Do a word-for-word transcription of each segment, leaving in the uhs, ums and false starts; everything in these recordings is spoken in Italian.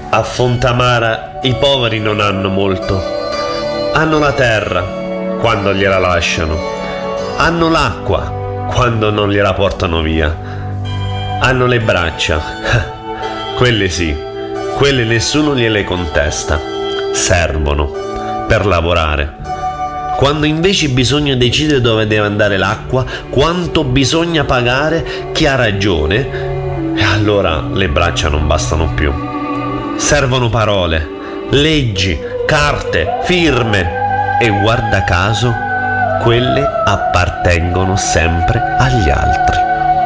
A Fontamara i poveri non hanno molto. Hanno la terra quando gliela lasciano. Hanno l'acqua quando non gliela portano via. Hanno le braccia. Quelle sì, quelle nessuno gliele contesta. Servono per lavorare. Quando invece bisogna decidere dove deve andare l'acqua, quanto bisogna pagare, chi ha ragione, e allora le braccia non bastano più. Servono parole, leggi, carte, firme e guarda caso quelle appartengono sempre agli altri.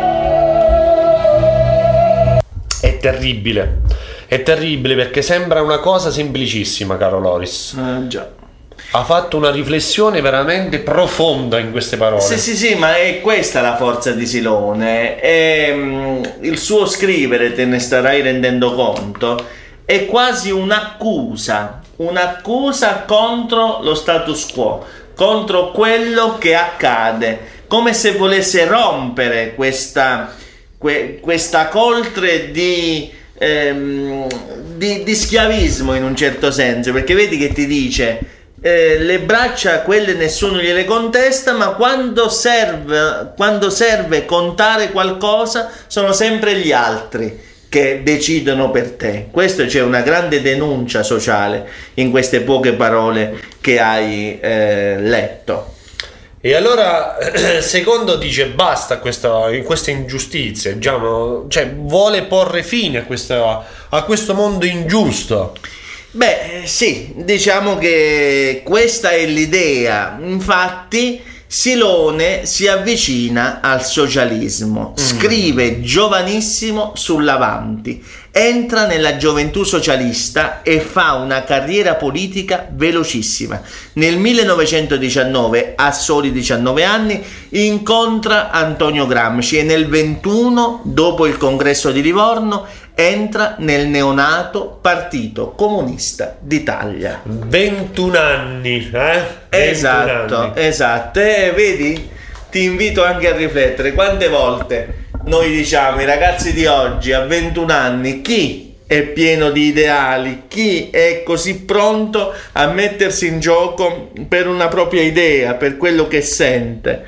È terribile, è terribile perché sembra una cosa semplicissima, caro Loris. Ah, già. Ha fatto una riflessione veramente profonda in queste parole. Sì, sì, sì, ma è questa la forza di Silone. E, um, il suo scrivere, te ne starai rendendo conto, è quasi un'accusa, un'accusa contro lo status quo, contro quello che accade, come se volesse rompere questa, que, questa coltre di, ehm, di, di schiavismo in un certo senso, perché vedi che ti dice eh, le braccia quelle nessuno gliele contesta, ma quando serve, quando serve contare qualcosa sono sempre gli altri che decidono per te. Questo, c'è una grande denuncia sociale in queste poche parole che hai eh, letto. E allora secondo dice basta questa, in queste ingiustizie, diciamo, cioè vuole porre fine a questo, a questo mondo ingiusto. Beh sì, diciamo che questa è l'idea. Infatti Silone si avvicina al socialismo, scrive giovanissimo sull'Avanti, entra nella gioventù socialista e fa una carriera politica velocissima. Nel millenovecentodiciannove, a soli diciannove anni, incontra Antonio Gramsci e nel ventuno, dopo il congresso di Livorno, entra nel neonato Partito Comunista d'Italia. ventuno anni, eh? Esatto, anni. esatto. E vedi, ti invito anche a riflettere quante volte noi diciamo, i ragazzi di oggi a ventuno anni, chi è pieno di ideali, chi è così pronto a mettersi in gioco per una propria idea, per quello che sente?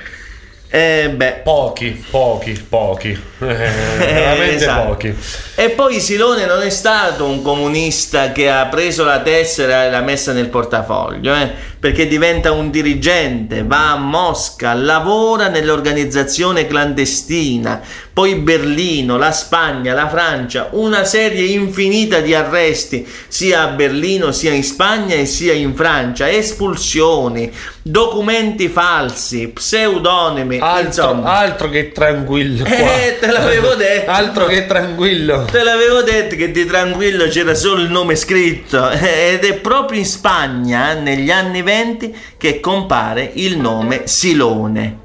Eh beh, pochi, pochi, pochi, eh, veramente esatto. pochi. E poi Silone non è stato un comunista che ha preso la tessera e l'ha messa nel portafoglio, eh, perché diventa un dirigente, va a Mosca, lavora nell'organizzazione clandestina, poi Berlino, la Spagna, la Francia, una serie infinita di arresti sia a Berlino sia in Spagna e sia in Francia, espulsioni, documenti falsi, pseudonimi. Altro, altro che tranquillo qua. Eh, te l'avevo detto. Altro che tranquillo. Te l'avevo detto che di tranquillo c'era solo il nome scritto. Ed è proprio in Spagna, negli anni venti, che compare il nome Silone.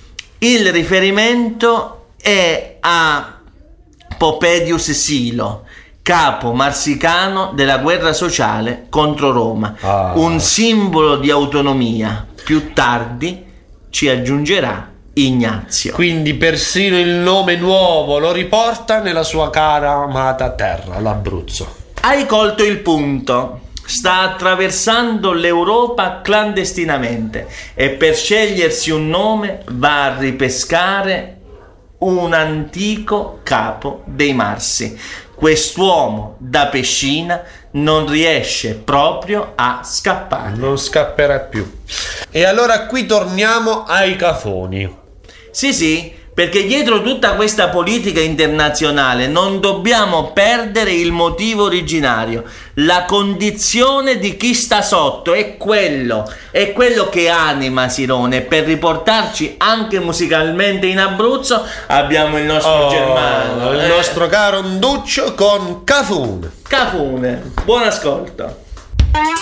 Il riferimento è a Popedius Silo, capo marsicano della guerra sociale contro Roma, ah. un simbolo di autonomia. Più tardi ci aggiungerà Ignazio. Quindi persino il nome nuovo lo riporta nella sua cara amata terra, l'Abruzzo. Hai colto il punto. Sta attraversando l'Europa clandestinamente e per scegliersi un nome va a ripescare un antico capo dei Marsi. Quest'uomo da Pescina non riesce proprio a scappare. Non scapperà più. E allora qui torniamo ai cafoni. Sì, sì, perché dietro tutta questa politica internazionale non dobbiamo perdere il motivo originario, la condizione di chi sta sotto, è quello, è quello che anima Silone. Per riportarci anche musicalmente in Abruzzo abbiamo il nostro oh, Germano, il eh? nostro caro Nduccio con Cafune. Cafune, buon ascolto.